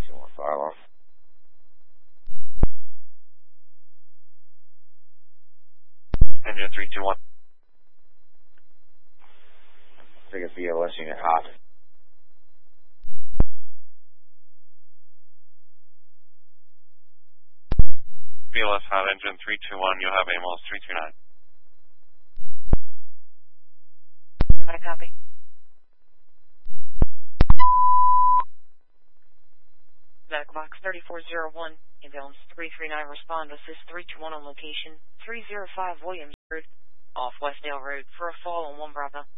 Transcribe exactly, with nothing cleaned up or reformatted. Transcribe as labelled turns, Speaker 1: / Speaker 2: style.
Speaker 1: two one five off.
Speaker 2: Engine three two one.
Speaker 1: Take a B L S unit hot.
Speaker 2: B L S hot, engine three two one, you'll have A M O S three two nine.
Speaker 3: Am I copy? Medical box thirty-four oh one, ambulance three three nine, respond, assist three two one on location, three oh five Williams Road, off Westdale Road, for a fall on one Bravo.